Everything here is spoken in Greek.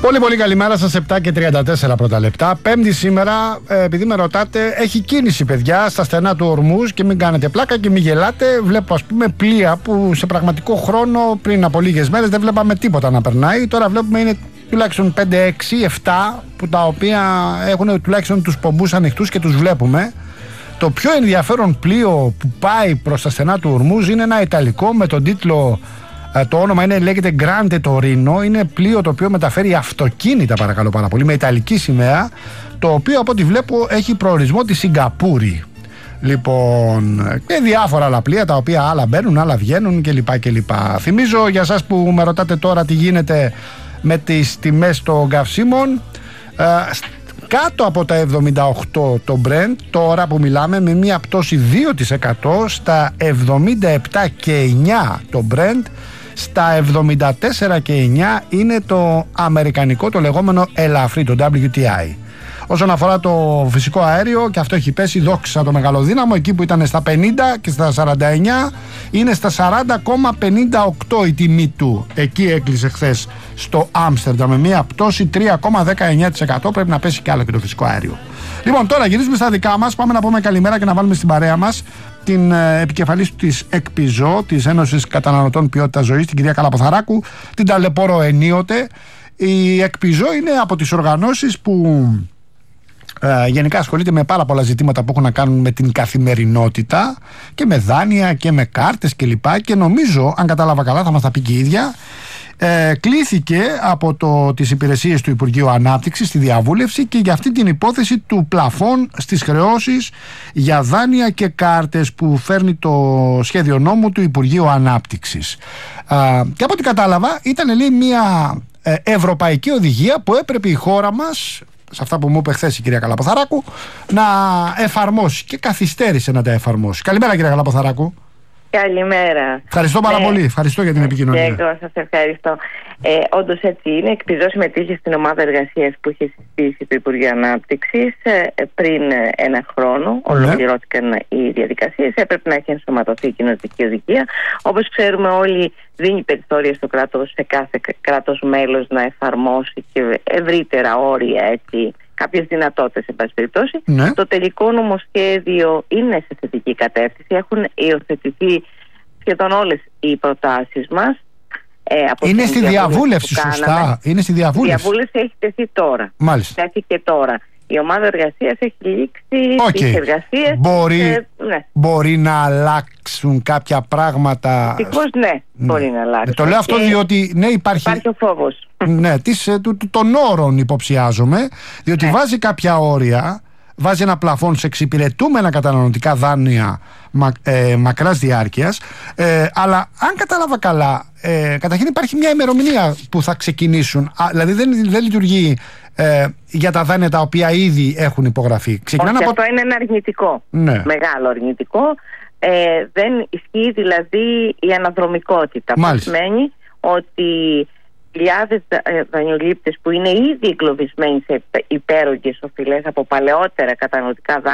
Πολύ καλημέρα σας, 7:34 πρώτα λεπτά. Πέμπτη σήμερα, επειδή με ρωτάτε, έχει κίνηση παιδιά στα στενά του Ορμούζ και μην κάνετε πλάκα και μην γελάτε. Βλέπω ας πούμε πλοία που σε πραγματικό χρόνο πριν από λίγες μέρες δεν βλέπαμε τίποτα να περνάει. Τώρα βλέπουμε είναι τουλάχιστον 5, 6, 7 που τα οποία έχουν τουλάχιστον τους πομπούς ανοιχτούς και τους βλέπουμε. Το πιο ενδιαφέρον πλοίο που πάει προς τα στενά του Ορμούζ είναι ένα ιταλικό με τον τίτλο, το όνομα λέγεται Grande Torino. Είναι πλοίο το οποίο μεταφέρει αυτοκίνητα, παρακαλώ πάρα πολύ, με ιταλική σημαία, το οποίο από ό,τι βλέπω έχει προορισμό τη Σιγκαπούρη. Λοιπόν, και διάφορα άλλα πλοία τα οποία άλλα μπαίνουν, άλλα βγαίνουν κλπ. Θυμίζω για σας που με ρωτάτε τώρα τι γίνεται με τις τιμές των καυσίμων, κάτω από τα 78 το Brent τώρα που μιλάμε, με μια πτώση 2% στα 77,9 το Brent, στα 74,9 είναι το αμερικανικό, το λεγόμενο ελαφρύ, το WTI. Όσον αφορά το φυσικό αέριο, και αυτό έχει πέσει, δόξα το μεγαλοδύναμο, εκεί που ήταν στα 50 και στα 49 είναι στα 40,58 η τιμή του. Εκεί έκλεισε χθες στο Άμστερνταμ με μια πτώση 3,19%. Πρέπει να πέσει κι άλλο και το φυσικό αέριο. Λοιπόν, τώρα γυρίζουμε στα δικά μας. Πάμε να πούμε καλημέρα και να βάλουμε στην παρέα μας την επικεφαλής της ΕΚΠΙΖΟ, της Ένωσης Καταναλωτών Ποιότητας Ζωής, την κυρία Καλαποθαράκου. Την ταλαιπωρώ ενίοτε. Η ΕΚΠΙΖΟ είναι από τις οργανώσεις που γενικά ασχολείται με πάρα πολλά ζητήματα που έχουν να κάνουν με την καθημερινότητα και με δάνεια και με κάρτες κλπ. Και νομίζω, αν κατάλαβα καλά, θα μας τα πει και η ίδια, κλήθηκε από τις υπηρεσίες του Υπουργείου Ανάπτυξης στη διαβούλευση και για αυτή την υπόθεση του πλαφών στις χρεώσεις για δάνεια και κάρτες που φέρνει το σχέδιο νόμου του Υπουργείου Ανάπτυξης. Και από ό,τι κατάλαβα ήταν, λέει, μια ευρωπαϊκή οδηγία που έπρεπε η χώρα μας, σε αυτά που μου είπε χθες η κυρία Καλαποθαράκου, να εφαρμόσει, και καθυστέρησε να τα εφαρμόσει. Καλημέρα κυρία Καλαποθαράκου. Καλημέρα. Ευχαριστώ πάρα πολύ. Ευχαριστώ για την επικοινωνία. Και εγώ σας ευχαριστώ. Όντως έτσι είναι. ΕΚΠΙΖΟ συμμετείχε στην ομάδα εργασίας που είχε συστήσει το Υπουργείο Ανάπτυξης πριν ένα χρόνο. Ολοκληρώθηκαν οι διαδικασίες. Έπρεπε να έχει ενσωματωθεί η κοινοτική οδηγία. Όπως ξέρουμε όλοι, δίνει περιθώρια στο κράτος, σε κάθε κράτος μέλος, να εφαρμόσει και ευρύτερα όρια, έτσι, κάποιες δυνατότητες, εν πάση περιπτώσει. Ναι. Το τελικό νομοσχέδιο είναι σε θετική κατεύθυνση. Έχουν υιοθετηθεί σχεδόν όλες οι προτάσεις μας. Είναι στη διαβούλευση, σωστά. Είναι στη διαβούλευση. Η διαβούλευση έχει τεθεί τώρα. Μάλιστα. Τέθηκε τώρα. Η ομάδα εργασίας έχει λήξει τις εργασίες. Μπορεί να αλλάξουν κάποια πράγματα. Δυστυχώς ναι, μπορεί να αλλάξουν. Το λέω αυτό διότι υπάρχει ο φόβος. Ναι, των όρων υποψιάζομαι, διότι βάζει κάποια όρια, βάζει ένα πλαφόν σε εξυπηρετούμενα καταναλωτικά δάνεια μακράς διάρκειας, αλλά αν κατάλαβα καλά, καταρχήν υπάρχει μια ημερομηνία που θα ξεκινήσουν, δηλαδή δεν λειτουργεί για τα δάνεια τα οποία ήδη έχουν υπογραφεί. Αυτό είναι ένα αρνητικό, μεγάλο αρνητικό. Δεν ισχύει δηλαδή η αναδρομικότητα. Που σημαίνει ότι χιλιάδες δανειολήπτες που είναι ήδη εγκλωβισμένοι σε υπέρογγες οφειλές από παλαιότερα καταναλωτικά δάνεια